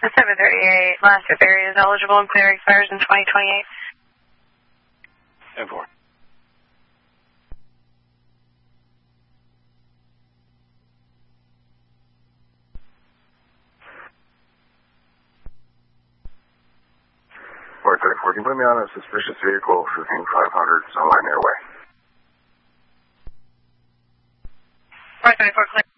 The 738 last if area is eligible and clear expires in 2028. 10-4. Flight 34, can you put me on a suspicious vehicle 15500 Sunline Airway? Flight 34 clear.